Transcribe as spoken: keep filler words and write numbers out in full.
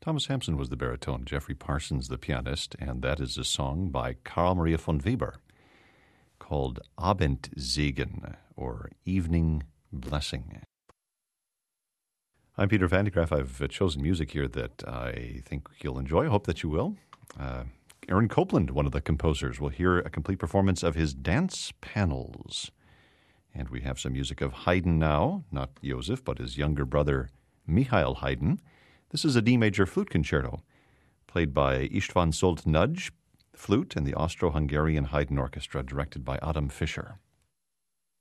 Thomas Hampson was the baritone, Jeffrey Parsons the pianist, and that is a song by Carl Maria von Weber called Abendsegen, or Evening Blessing. I'm Peter Van de Graaff. I've chosen music here that I think you'll enjoy. I hope that you will. Uh, Aaron Copland, one of the composers, will hear a complete performance of his Dance Panels. And we have some music of Haydn now, not Joseph, but his younger brother, Michael Haydn. This is a D major flute concerto, played by Istvan Solt Nagy, flute, and the Austro-Hungarian Haydn Orchestra, directed by Adam Fischer.